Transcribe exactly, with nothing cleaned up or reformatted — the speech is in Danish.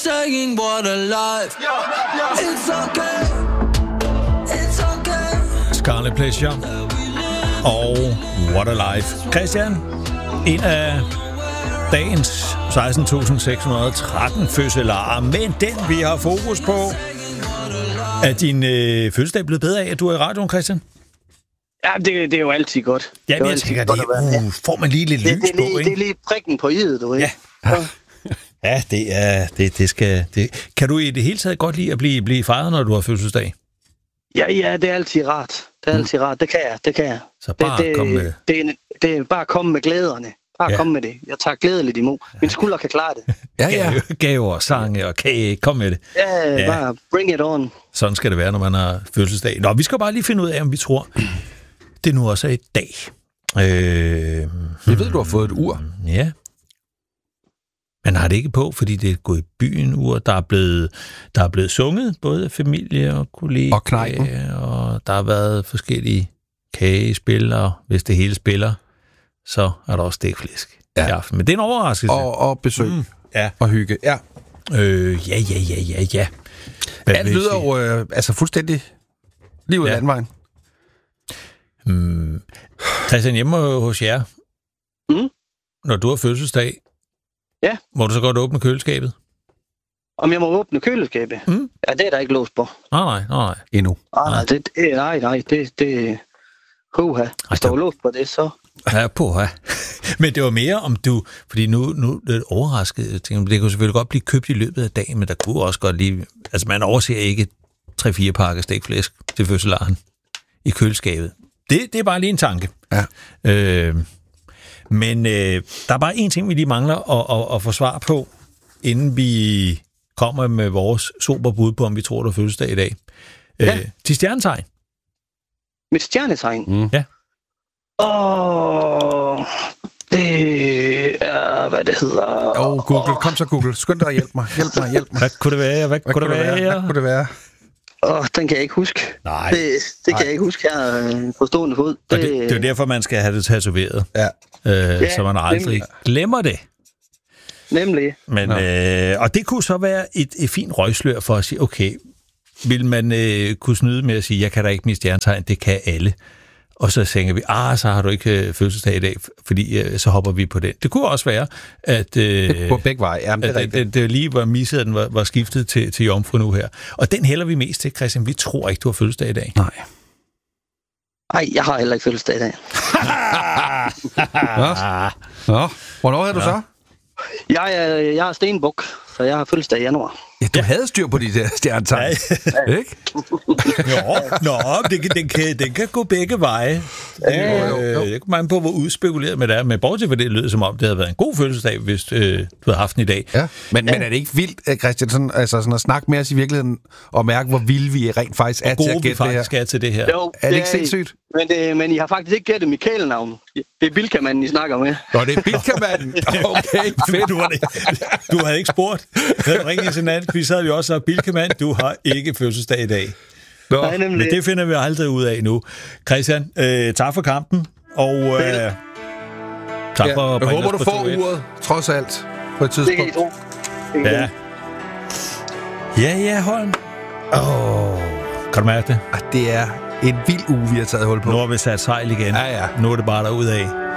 Saying what a life. It's okay. It's okay. Scarlet Pleasure og What a Life. Christian, en af dagens seksten tusind seks hundrede og tretten fødselarer, men den vi har fokus på. Er din øh, fødselsdag blevet bedre af, at du er i radioen, Christian? Ja, det, det er jo altid godt. Ja, men jeg tænker, det uh, får man lige lidt det, lys det, det, på, det, ikke? det er lige prikken på i'et, du ved. Ja. Ja. Ja, det er det, det skal det. Kan du i det hele taget godt lide at blive blive fejret, når du har fødselsdag? Ja, ja, det er altid rart. Det er altid rart. Det kan jeg, det kan jeg. Så bare det, kom med det, er, det er bare at komme med glæderne. Bare ja. komme med det. Jeg tager glædeligt imod. Min skulder kan klare det. Ja, ja. Gaver, sange og kage. Kom med det. Ja, ja, bare bring it on. Sådan skal det være, når man har fødselsdag. Nå, vi skal bare lige finde ud af, om vi tror, det nu også er i dag. Øh, jeg ved, du har fået et ur. Ja. Man har det ikke på, fordi det er gået i byen ur. Der er blevet, der er blevet sunget, både af familie og kollegaer. Og knejpen. Og der har været forskellige kagespil, og hvis det hele spiller, så er der også stegflæsk ja. i aften. Men det er en overraskelse. Og, og besøg. Mm. Ja. Og hygge. Ja. Øh, ja, ja, ja, ja, ja. Hvad alt lyder jo øh, altså fuldstændig lige ud af ja. landvejen. Mm. Christian, hjemme hos jer, mm. når du har fødselsdag, ja. må du så godt åbne køleskabet? Om jeg må åbne køleskabet? Mm. Ja, det er der ikke låst på. Nej, nej, nej. Endnu. Nej, nej, det, det, nej, nej, det, det, Hoha. Hvis der var låst på det, så... Ja, på, ja. Men det var mere om du... Fordi nu, nu er det overrasket. Jeg tænker, det kunne selvfølgelig godt blive købt i løbet af dagen, men der kunne også godt lige... Altså, man overser ikke tre fire pakker stegflæsk til fødselaren i køleskabet. Det, det er bare lige en tanke. Ja. Øh, men øh, der er bare en ting, vi lige mangler at, at, at få svar på, inden vi kommer med vores superbud på, om vi tror, der er fødselsdag i dag. Ja. Øh, til stjernetegn. Mit stjernetegn? Mm. Ja. Åh, det er, hvad det hedder... Åh, oh, Google, kom så Google. Skynd dig at hjælpe mig. Hjælp mig, hjælp mig. Hvad kunne det være? Hvad, hvad kunne det være? være? Hvad kunne det være? Åh, oh, den kan jeg ikke huske. Nej. Det, det kan Nej. jeg ikke huske her på stående fod. Det, det, det er derfor, man skal have det tatoveret. Ja. Øh, ja, så man aldrig nemlig. glemmer det. Nemlig. Men, øh, og det kunne så være et, et fint røgslør for at sige, okay, vil man øh, kunne snyde med at sige, jeg kan da ikke mit stjernetegn, det kan alle. Og så tænker vi, ah, så har du ikke øh, fødselsdag i dag, fordi øh, så hopper vi på den. Det kunne også være, at, øh, på begge veje. Jamen, det, at det, det lige var misset, at den var, var skiftet til, til jomfru nu her. Og den hælder vi mest til, Christian. Vi tror ikke, du har fødselsdag i dag. Nej. Nej, jeg har heller ikke fødselsdag i dag. Nå, hvornår er du ja. så? Jeg er, jeg er stenbuk, så jeg har fødselsdag i januar. Ja, du ja. havde styr på de der stjernetegn, ja. ikke? Jo, nå, det, den, kan, den kan gå begge veje. Ja, jo, jo, jo. Det kommer an på, hvor udspekuleret med det er. Men bortset fra det lød som om, det havde været en god fødselsdag, hvis øh, du havde haft den i dag. Ja. Men, ja. men er det ikke vildt, Christian, sådan, altså sådan at snakke med os i virkeligheden, og mærke, hvor vilde vi rent faktisk er til at gætte det her? faktisk er til det her. Jo, er det, det ikke sindssygt? Men, det, men I har faktisk ikke gættet Michael-navn. Det er Bilka-manden, I snakker med. Nå, det er Bilka-manden. Okay, fedt. Du, du havde ikke spurgt. Havde ringet til en anden quiz, havde vi også sagt, Bilka-mand, du har ikke fødselsdag i dag. Nå, Nej, men det finder vi aldrig ud af nu. Christian, øh, tak for kampen, og øh, tak ja, for at bringe os på Jeg håber, du får uret, trods alt, på et tidspunkt. Det kan I tro. Ja. Ja, ja, Holm. Åh, oh, kan du mærke det? Det er en vild uge, vi har taget hul på. Nu har vi sat sejl igen. Ja, ja. Nu er det bare derudad.